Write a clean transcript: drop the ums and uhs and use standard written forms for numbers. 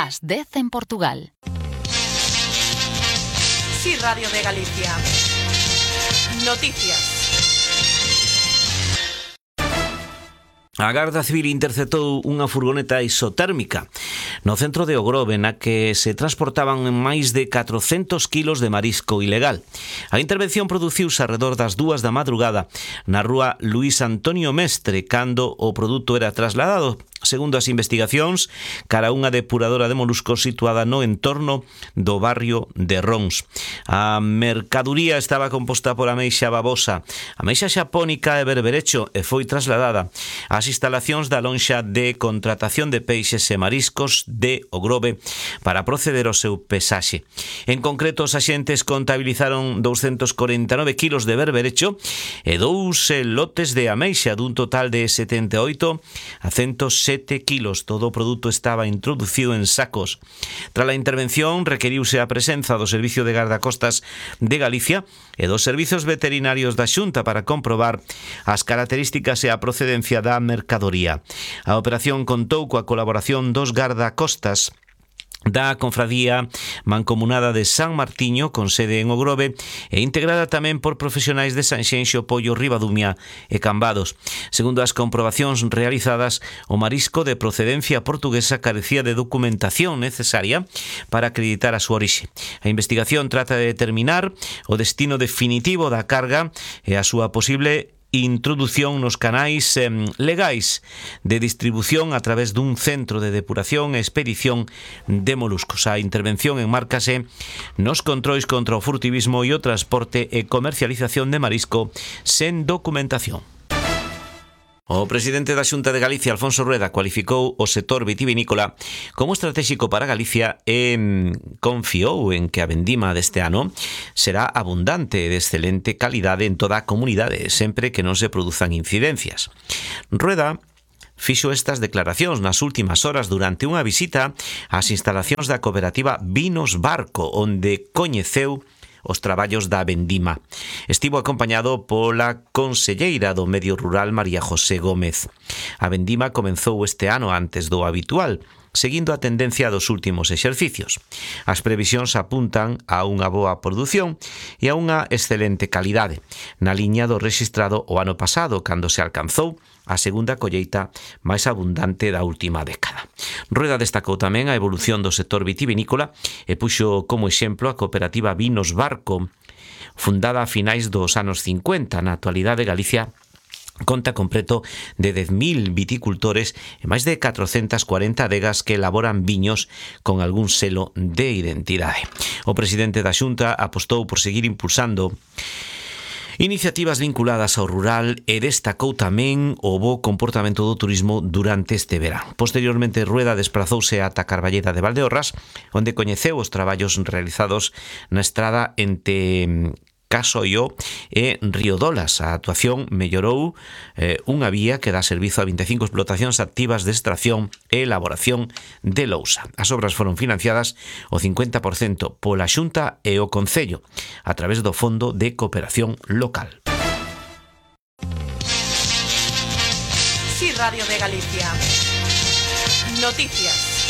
las 10 en Portugal. Sí, Radio de Galicia. Noticias. A Garda Civil interceptou unha furgoneta isotérmica no centro de Ogrove na que se transportaban máis de 400 kilos de marisco ilegal. A intervención produciuse arredor das 2 da madrugada na rúa Luís Antonio Mestre cando o produto era trasladado, segundo as investigacións, cara a unha depuradora de moluscos situada no entorno do barrio de Rons. A mercaduría estaba composta por ameixa babosa, ameixa xapónica e berberecho e foi trasladada ás instalacións da lonxa de contratación de peixes e mariscos de Ogrove para proceder ao seu pesaxe. En concreto, os axentes contabilizaron 249 kilos de berberecho e 2 lotes de ameixa dun total de 78 a 107 kilos. Todo o produto estaba introducido en sacos. Tras a intervención, requeriuse a presenza do Servicio de Gardacostas de Galicia e dos servizos veterinarios da Xunta para comprobar as características e a procedencia da mercadoría. A operación contou coa colaboración dos gardacostas da Confradía Mancomunada de San Martiño, con sede en Ogrove, e integrada tamén por profesionais de Sanxenxo, Pollo, Ribadumia e Cambados. Segundo as comprobacións realizadas, o marisco de procedencia portuguesa carecía de documentación necesaria para acreditar a súa orixe. A investigación trata de determinar o destino definitivo da carga e a súa posible introdución nos canais legais de distribución a través dun centro de depuración e expedición de moluscos. A intervención enmárcase nos controis contra o furtivismo e o transporte e comercialización de marisco sen documentación. O presidente da Xunta de Galicia, Alfonso Rueda, cualificou o sector vitivinícola como estratégico para Galicia e confiou en que a vendima deste ano será abundante e de excelente calidade en toda a comunidade, sempre que non se produzan incidencias. Rueda fixo estas declaracións nas últimas horas durante unha visita ás instalacións da cooperativa Vinos Barco, onde coñeceu os traballos da vendima. Estivo acompañado pola conselleira do Medio Rural, María José Gómez. A vendima comenzou este ano antes do habitual, seguindo a tendencia dos últimos exercicios. As previsións apuntan a unha boa produción e a unha excelente calidade, na liña do rexistrado o ano pasado, cando se alcanzou a segunda colleita máis abundante da última década. Rueda destacou tamén a evolución do sector vitivinícola e puxo como exemplo a cooperativa Vinos Barco, fundada a finais dos anos 50. Na actualidade, Galicia conta con preto de 10.000 viticultores e máis de 440 adegas que elaboran viños con algún selo de identidade. O presidente da Xunta apostou por seguir impulsando iniciativas vinculadas ao rural e destacou tamén o bo comportamento do turismo durante este verán. Posteriormente, Rueda desprazouse ata Carballeda de Valdeorras, onde coñeceu os traballos realizados na estrada entre Casoio e Riodolas. A actuación mellorou unha vía que dá servizo a 25 explotacións activas de extracción e elaboración de lousa. As obras foron financiadas o 50% pola Xunta e o Concello a través do Fondo de Cooperación Local. Sí, Radio de Galicia. Noticias.